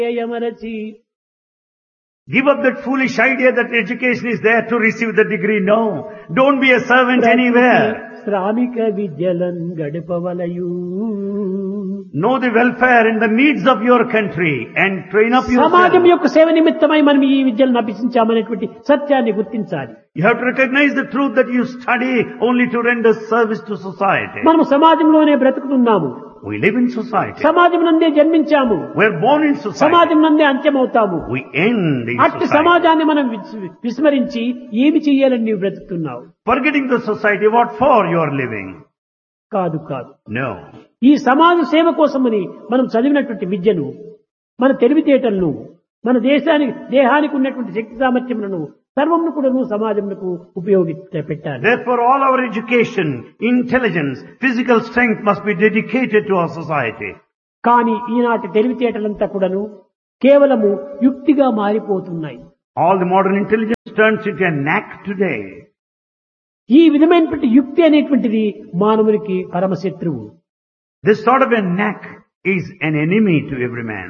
యమరచి Give up that foolish idea that education is there to receive the degree. No. Don't be a servant anywhere. శ్రామిక విద్యలన్ గడపవలయు. Know the welfare and the needs of your country and train up సమాజం yourself. యొక్క సేవ నిమిత్తమై మనం ఈ విద్యలను అభ్యసించామనేటువంటి సత్యాన్ని గుర్తించాలి. You have to recognize the truth that you study only to render service to society. మనం సమాజంలోనే బ్రతుకుతున్నాము. We live in society. సమాజం నందే జన్మించాము. We are born in society. సమాజం నందే అంత్యమవుతాము. We end in అట్టి society. సమాజాన్ని మనం విస్మరించి ఏమి చెయ్యాలని నీవు బ్రతుకుతున్నావు? Forgetting the society, what for you are living? కాదు కాదు. No. ఈ సమాజ సేవ కోసమని మనం చదివినటువంటి విద్యను, మన తెలివితేటలను, మన దేహానికి ఉన్నటువంటి శక్తి సామర్థ్యములను సర్వమును కూడా సమాజమునకు పెట్టాలి. Therefore, all our education, intelligence, physical strength must be dedicated to our society. కానీ ఈనాటి తెలివితేటలంతా కూడాను కేవలము యుక్తిగా మారిపోతున్నాయి. All the modern intelligence turns into a knack today. ఈ విధమైనటువంటి యుక్తి అనేటువంటిది మానవునికి పరమశత్రువు. This sort of a knack is an enemy to every man.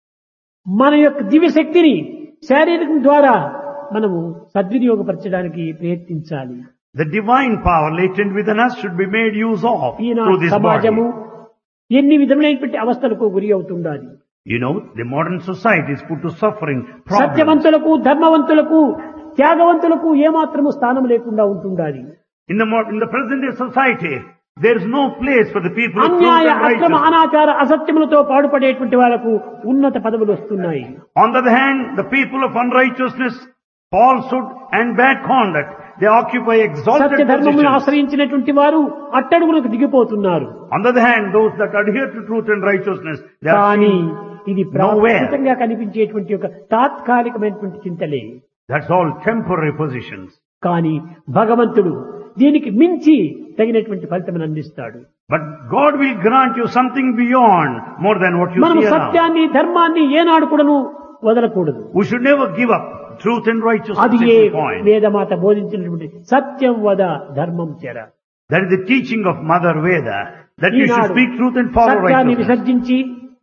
మన యొక్క దివ్య శక్తిని శారీరకం ద్వారా మనము సద్వినియోగపరచడానికి ప్రయత్నించాలి. The divine power latent within us should be made use of through ఈనాటి this సమాజము body. ఎన్ని విధమైనటువంటి అవస్థలకు గురి అవుతుండాలి. You know, the modern society is put to suffering, problems. సత్యవంతులకు, ధర్మవంతులకు, త్యాగవంతులకు ఏమాత్రము స్థానం లేకుండా ఉంటుండాలి. In the present day society, there is no place for the people of truth అన్యాయ, and అక్రమ, righteousness. అనాచార, అసత్యములతో పాడుపడేటువంటి వాళ్లకు ఉన్నత పదవులు వస్తున్నాయి. On the other hand, the people of unrighteousness, falsehood and bad conduct, they occupy exalted సత్య ధర్మమును positions. ఆశ్రయించినటువంటి వారు అట్టడుగులకు దిగిపోతున్నారు. On the other hand, those that adhere to truth and righteousness, they are కానీ seen ఇది nowhere. ప్రాకృతంగా కనిపించేటువంటి ఒక తాత్కాలికమైనటువంటి చింతలే. That's all temporary positions. కానీ భగవంతుడు దీనికి మించి తగినటువంటి ఫలితమును అందిస్తాడు. But God will grant you something beyond more than what you మనము see around. సత్యాన్ని, ధర్మాన్ని ఏనాడు కూడాను వదలకూడదు. We should never give up truth and righteousness అది at ఏ this point. వేదమాత బోధించినటువంటి సత్యం వద ధర్మం చెర. That is the teaching of Mother Veda, that you should Eenadu speak truth and follow సత్యాన్ని righteousness. విసర్జించి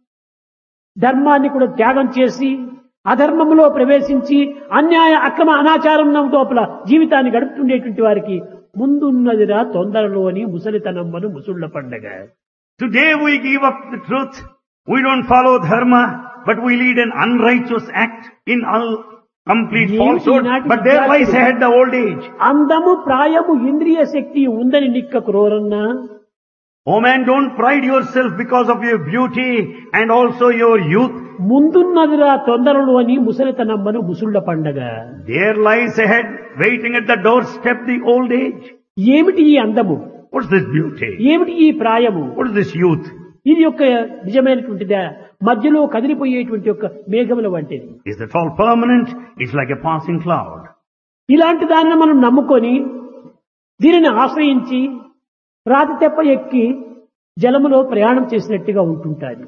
ధర్మాన్ని కూడా త్యాగం చేసి అధర్మములో ప్రవేశించి అన్యాయ, అక్రమ, అనాచారం లోపల జీవితాన్ని గడుపుతుండేటువంటి వారికి ముందున్నదిరా తొందరలో అని ముసలితనమ్మను ముసుళ్ల పండగ. Today we give up the truth. We don't follow dharma, but we lead an unrighteous act in complete falsehood. But there lies ahead the old age. అందము, ప్రాయము, ఇంద్రియ శక్తి ఉందని నిక్క క్రోరన్నా. Oh man, don't pride yourself because of your beauty and also your youth. ముందున్నదిరా తొందరలు అని ముసలితనమ్మను ముసుళ్ల పండగ. There lies ahead, waiting at the doorstep, the old age. ఏమిటి ఈ అందము? What's this beauty? ఏమిటి ఈ ప్రాయము? What is this youth? ఇది యొక్క నిజమైనటువంటిదా? మధ్యలో కదిలిపోయేటువంటి యొక్క మేఘముల వంటిది. Is that all permanent? It's like a passing cloud. ఇలాంటి దాన్ని మనం నమ్ముకొని దీనిని ఆశ్రయించి రాతి తెప్ప ఎక్కి జలములో ప్రయాణం చేసినట్టుగా ఉంటుంటాది.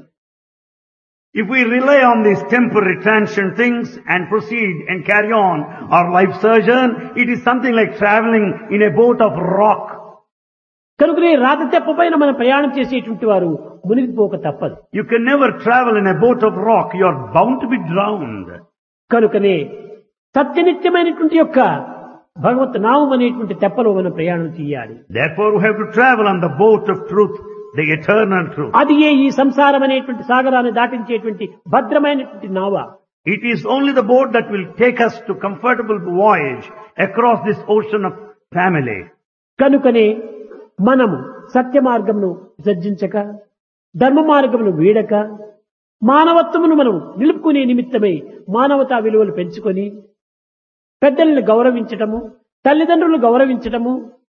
If we rely on these temporary transient things and proceed and carry on our life sojourn, it is something like traveling in a boat of rock. కనుకనే రాతి తెప్ప పైన మనం ప్రయాణం చేసేటువంటి వారు మునిగిపోక తప్పదు. You can never travel in a boat of rock. You are bound to be drowned. కనుకనే సత్యనిత్యమైనటువంటి యొక్క భగవత్ నామం అనేటువంటి తెప్పలో మనం ప్రయాణం చేయాలి. Therefore we have to travel on the boat of truth, the eternal truth. అది ఈ సంసారం అనేటువంటి సాగరాన్ని దాటించేటువంటి భద్రమైనటువంటి నావ. It is only the boat that will take us to comfortable voyage across this ocean of family. కనుకనే మనము సత్య మార్గమును విసర్జించక, ధర్మ మార్గమును వీడక, మానవత్వమును మనం నిలుపుకునే నిమిత్తమై మానవతా విలువలు పెంచుకొని పెద్దలను గౌరవించటము, తల్లిదండ్రులను గౌరవించటము,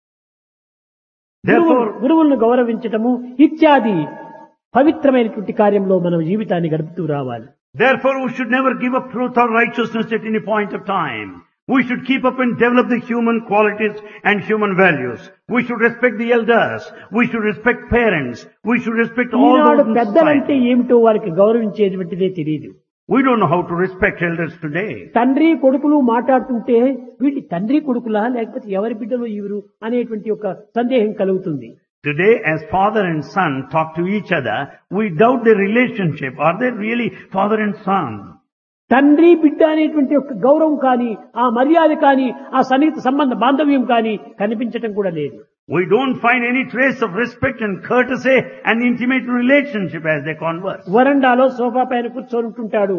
గురువులను గౌరవించటము ఇత్యాది పవిత్రమైనటువంటి కార్యంలో మనం జీవితాన్ని గడుపుతూ రావాలి. Therefore we should never give up truth or righteousness at any point of time. We should keep up and develop the human qualities and human values. We should respect the elders. We should respect parents. We should respect all Eenadu those in పెద్దలంటే society. ఏమిటో వారికి గౌరవించేటువంటిదే తెలియదు. We don't know how to respect elders today. తండ్రి కొడుకులు మాట్లాడుతుంటే వీటి తండ్రి కొడుకులా లేకపోతే ఎవరి బిడ్డలు ఇవరు అనేటువంటి ఒక సందేహం కలుగుతుంది. Today, as father and son talk to each other, we doubt their relationship. Are they really father and son? తండ్రి బిడ్డ అనేటువంటి ఒక గౌరవం కానీ ఆ మర్యాద కానీ ఆ సన్నిహిత సంబంధ బాంధవ్యం కానీ కనిపించటం కూడా లేదు. We don't find any trace of respect and courtesy and intimate relationship as they converse. వరండాలో సోఫా పైన కూర్చొని ఉంటుంటాడు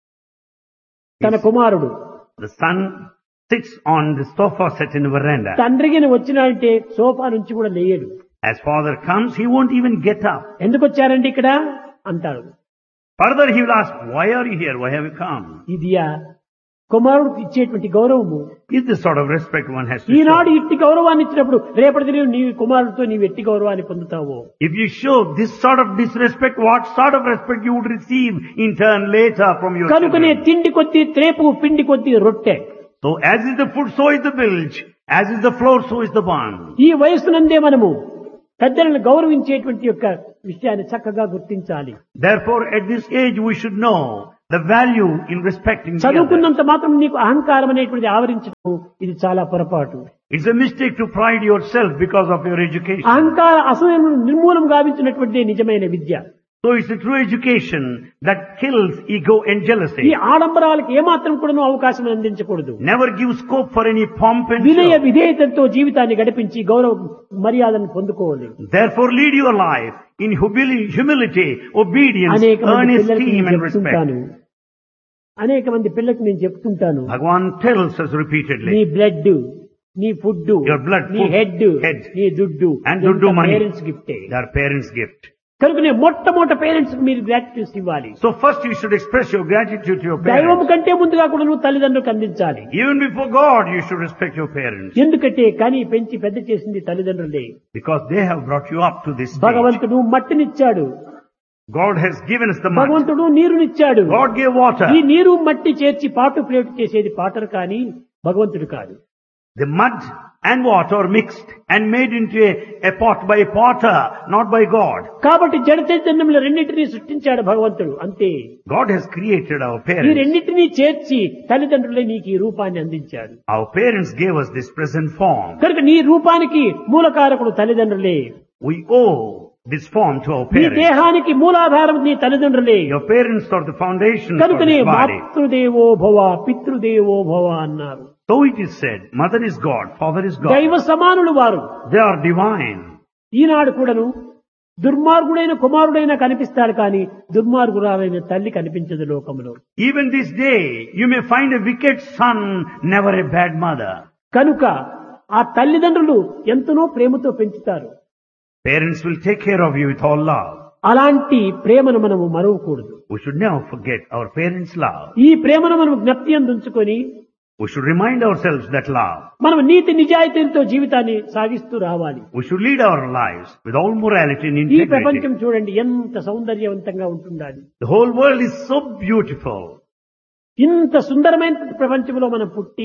తన కుమారుడు. The son sits on the sofa set in the veranda. తండ్రికి వచ్చినాడంటే సోఫా నుంచి కూడా లేయడు. As father comes, he won't even get up. ఎందుకు వచ్చారండి ఇక్కడ అంటాడు. Further, he will ask, why are you here? Why have you come? ఇదియా కుమారుడికి ఇచ్చేటువంటి గౌరవము. Is this sort of respect one has to Eenadu show? ఇట్టి గౌరవాన్ని ఇచ్చినప్పుడు రేపటి నీ కుమారుడితో నీవు ఎట్టి గౌరవాన్ని పొందుతావో. If you show this sort of disrespect, what sort of respect you would receive in turn later from your కనుకనే children? తిండి కొద్ది త్రేపు పిండి కొద్ది రొట్టె. So as is the food, so is the bilge. As is the floor, so is the barn. ఈ వయస్సునందే మనము పెద్దలను గౌరవించేటువంటి యొక్క విషయాన్ని చక్కగా గుర్తించాలి. Therefore, at this age, we should know the value in respecting the others. చదువుకున్నంత మాత్రం నీకు అహంకారం అనేటువంటిది ఆవరించడం ఇది చాలా పొరపాటు. It's a mistake to pride yourself because of your education. అహంకార అసూయను నిర్మూలం గావించినటువంటి నిజమైన విద్య. So it's a true education that kills ego and ఈ jealousy. ఆడంబరాలకు ఏమాత్రం కూడా అవకాశం అందించకూడదు. Never give scope for any pomp and వినయ show. విధేయతతో జీవితాన్ని గడిపించి గౌరవ మర్యాదను పొందుకోవాలి. Therefore, lead your life in humility, obedience, అనేక మంది earnest పిల్లలకు esteem నేను and respect. చెప్తుంటాను. అనేక మంది పిల్లలకు నేను చెప్తుంటాను. Bhagavan tells us నీ repeatedly, బ్లడ్, నీ ఫుడ్, Your blood, నీ food, హెడ్, head, నీ దుడ్డు and duddu money. Parents గిఫ్టే. they are parents' gift. కనుకనే మొట్టమొదట పేరెంట్స్ కి మీరు గ్రాటిట్యూడ్ ఇవ్వాలి. So first you should express your gratitude to your దైవం parents. కంటే ముందుగా కూడా నువ్వు తల్లిదండ్రులకు అందించాలి. Even before God, you should respect your parents. ఎందుకంటే కని పెంచి పెద్ద చేసింది తల్లిదండ్రులే. Because they have brought you up to this stage. భగవంతుడు మట్టినిచ్చాడు, God has given us the mud. భగవంతుడు నీరునిచ్చాడు. God gave water. ఈ నీరు మట్టి చేర్చి పాటు ప్లేట్ చేసేది పాటర్ కానీ భగవంతుడు కాదు. The mud and water are mixed and made into a pot by a potter, not by God. కాబట్టి జడ చైతన్యంలో రెండింటినీ సృష్టించాడు భగవంతుడు అంతే. God has created our ఈ parents. రెండింటినీ చేర్చి తల్లిదండ్రులే నీకు ఈ రూపాన్ని అందించాడు. Our parents gave us this present form. కనుక నీ రూపానికి మూలకారకుడు తల్లిదండ్రులే. We owe this form to our నీ parents. దేహానికి మూలాధారం నీ తల్లిదండ్రులే. Your parents are the foundation for కనుకనే this body. మాతృదేవో భవ పితృదేవో భవ అన్నారు. So it is said, mother is God, father is God. దైవ సమానులు వారు. They are divine. ఈనాడు కూడాను దుర్మార్గుడైన కుమారుడైనా కనిపిస్తాడు కానీ దుర్మార్గురాలైన తల్లి కనిపించదు లోకంలో. Even this day, you may find a wicked son, never a bad mother. కనుక ఆ తల్లిదండ్రులు ఎంతనో ప్రేమతో పెంచుతారు. Parents will take care of you with all love. అలాంటి ప్రేమను మనము మరవకూడదు. We should never forget our parents' love. ఈ ప్రేమను మనం జ్ఞప్తి ఉంచుకొని We should remind ourselves that love. మనం నీతి నిజాయితీలతో జీవితాన్ని సాగిస్తూ రావాలి. We should lead our lives with all morality and ఈ integrity. ప్రపంచం చూడండి ఎంత సౌందర్యవంతంగా ఉంటుండాలి. The whole world is so beautiful. ఇంత సుందరమైన ప్రపంచంలో మనం పుట్టి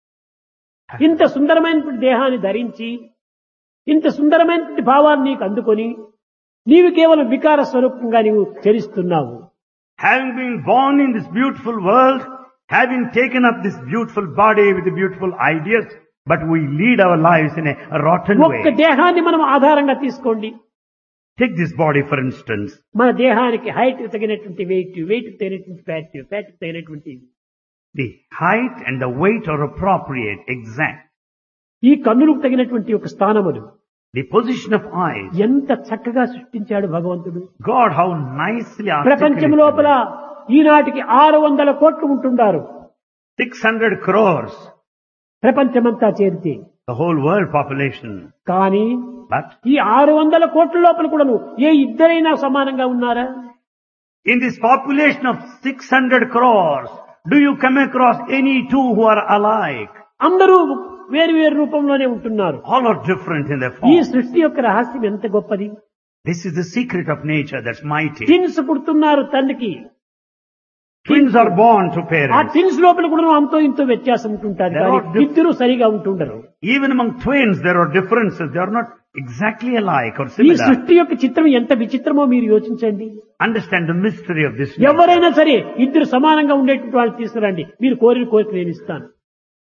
ఇంత సుందరమైన దేహాన్ని ధరించి ఇంత సుందరమైన భావాన్ని నీకు అందుకొని నీవు కేవలం వికార స్వరూపంగా నీవు చరిస్తున్నావు. Having been born in this beautiful world, having taken up this beautiful body with the beautiful ideas, but we lead our lives in a rotten ఒక్క way. దేహాన్ని మనం ఆధారంగా తీసుకోండి. Take this body for instance. మన దేహానికి height తగినటువంటి wait, wait తగినటువంటి fat, fat తగినటువంటి The height and the weight are appropriate, exact. ఈ కన్నులకు తగినటువంటి ఒక స్థానములు The position of eyes. ఎంత చక్కగా సృష్టించాడు భగవంతుడు. God, how nicely ప్రపంచం articulated. లోపల ఈనాటికి 600 కోట్లు ఉంటున్నారు. 600 crores, ప్రపంచమంతా చేరితే. the whole world population. కానీ But ఈ 600 కోట్ల లోపల కూడాను ఏ ఇద్దరైనా సమానంగా ఉన్నారా? in this population of 600 crores, do you come across any two who are alike? అందరూ వేరు వేరు రూపంలోనే ఉంటున్నారు. All are different in their ఈ form. సృష్టి యొక్క రహస్యం ఎంత గొప్పది. This is the secret of nature that's mighty. Twins పుడుతున్నారు తల్లికి. Twins are born to ఆ parents. ట్విన్స్ లోపల కూడా అంతో ఇంతో వ్యత్యాసం ఉంటుంటారు There కానీ are diff- ఇద్దరు సరిగా ఉంటుండరు. Even among twins there are differences. They are not exactly alike or ఈ similar. సృష్టి యొక్క చిత్రం ఎంత విచిత్రమో మీరు యోచించండి. Understand the mystery of this nature. ఎవరైనా సరే ఇద్దరు సమానంగా ఉండేటువంటి వాళ్ళు తీసుకురండి, మీరు కోరిక నేను ఇస్తాను.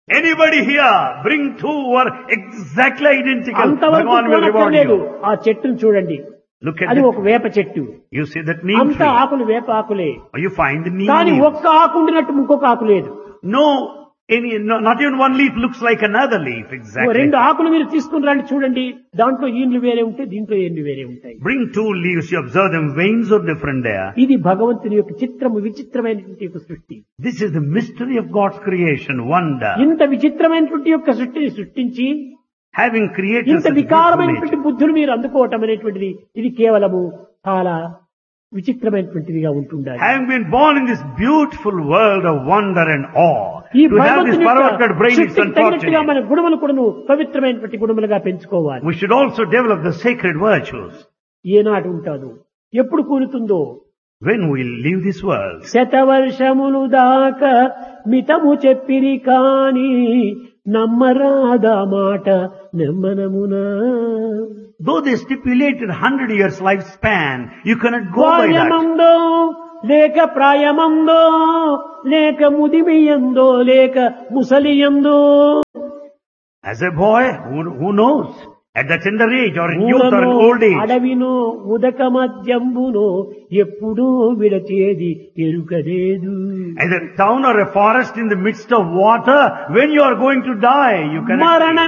Anybody here, bring two who are exactly identical. అంతవరకు Bhagavan will reward చూడక్కర్లేదు. you. ఆ చెట్టును చూడండి. Look at అది it. ఒక వేప చెట్టు. You see that neem అంత tree. ఆకులు వేప ఆకులే. You find the neem కానీ leaves. ఒక్క ఆకు ఉండినట్టు ఇంకొక ఆకు లేదు. Not even one leaf looks like another leaf, exactly. రెండు ఆకులు మీరు తీసుకుని రండి చూడండి. దాంట్లో ఈండ్లు వేరే ఉంటాయి, దీంట్లో ఏండ్లు వేరే ఉంటాయి. Bring two leaves, you observe them, veins are different there. ఇది భగవంతుని యొక్క చిత్రము, విచిత్రమైనటువంటి యొక్క సృష్టి. This is the mystery of God's creation, wonder. ఇంత విచిత్రమైనటువంటి యొక్క సృష్టిని సృష్టించి Having created ఇంత such beautiful వికారమైనటువంటి nature. బుద్ధులు మీరు అందుకోవటం అనేటువంటిది ఇది కేవలము చాలా విచిత్రమైనటువంటిదిగా ఉంటుండాలి. Having been born in this beautiful world of wonder and awe, ఈ to have this భగవంతుని perverted యొక్క brain is సృష్టికి తగినట్టుగా unfortunate. మన గుణములు కూడాను పవిత్రమైనటువంటి గుణములుగా పెంచుకోవాలి. We should also develop the sacred virtues. ఏనాడు ఉంటాదు, ఎప్పుడు కూలుతుందో. When we leave this world, శతవర్షములు దాకా మితము చెప్పిరి కాని నమ్మరాదా మాట నెమ్మనమునా. though they stipulated 100 years lifespan, you cannot go by that. ప్రాయమందో లేక ప్రాయమందో లేక ముదిమియందో లేక ముసలియందో. As a boy, who knows? At the tender age or in youth or in old age. అడవినో ఉదక మధ్యంబునో ఎప్పుడూ విడచేది ఎరుకలేదు. As a town or a forest in the midst of water, when you are going to die, you cannot.